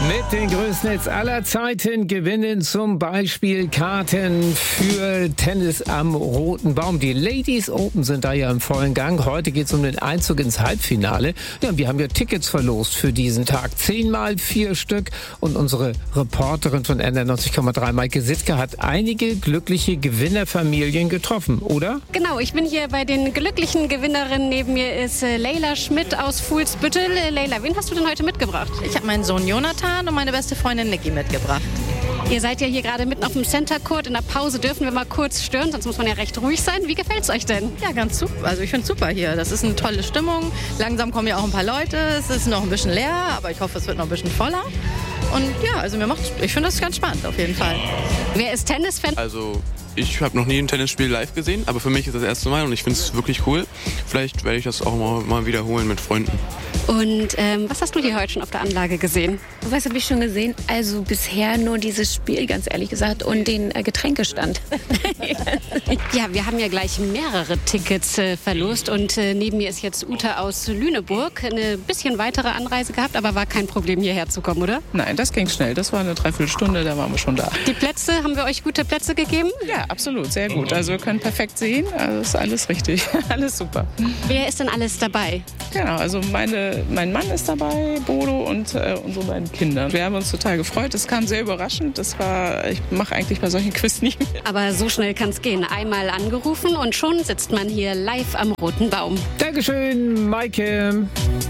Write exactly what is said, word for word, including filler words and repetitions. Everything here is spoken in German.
Mit den größten Hits aller Zeiten gewinnen zum Beispiel Karten für Tennis am Roten Baum. Die Ladies Open sind da ja im vollen Gang. Heute geht es um den Einzug ins Halbfinale. Ja, wir haben ja Tickets verlost für diesen Tag. Zehnmal vier Stück. Und unsere Reporterin von N R neunzig Komma drei, Maike Sittke, hat einige glückliche Gewinnerfamilien getroffen, oder? Genau, ich bin hier bei den glücklichen Gewinnerinnen. Neben mir ist äh, Leila Schmidt aus Fuhlsbüttel. Äh, Leila, wen hast du denn heute mitgebracht? Ich habe meinen Sohn Jonathan und meine beste Freundin Niki mitgebracht. Ihr seid ja hier gerade mitten auf dem Center Court. In der Pause dürfen wir mal kurz stören, sonst muss man ja recht ruhig sein. Wie gefällt's euch denn? Ja, ganz super. Also ich finde es super hier. Das ist eine tolle Stimmung. Langsam kommen ja auch ein paar Leute. Es ist noch ein bisschen leer, aber ich hoffe, es wird noch ein bisschen voller. Und ja, also mir macht's, ich finde das ganz spannend auf jeden Fall. Wer ist Tennisfan? Also ich habe noch nie ein Tennisspiel live gesehen, aber für mich ist das erste Mal und ich finde es wirklich cool. Vielleicht werde ich das auch mal, mal wiederholen mit Freunden. Und ähm, was hast du hier heute schon auf der Anlage gesehen? Was habe ich schon gesehen? Also bisher nur dieses Spiel, ganz ehrlich gesagt, und den äh, Getränkestand. Ja, wir haben ja gleich mehrere Tickets äh, verlost und äh, neben mir ist jetzt Ute aus Lüneburg. Eine bisschen weitere Anreise gehabt, aber war kein Problem, hierher zu kommen, oder? Nein, das ging schnell. Das war eine Dreiviertelstunde, da waren wir schon da. Die Plätze, haben wir euch gute Plätze gegeben? Ja, absolut, sehr gut. Also wir können perfekt sehen, also ist alles richtig, alles super. Wer ist denn alles dabei? Genau, also meine, mein Mann ist dabei, Bodo und äh, unsere beiden Kinder. Wir haben uns total gefreut, es kam sehr überraschend. Das war, ich mache eigentlich bei solchen Quiz nicht mit. Aber so schnell kann es gehen. Einmal angerufen und schon sitzt man hier live am Roten Baum. Dankeschön, Maike.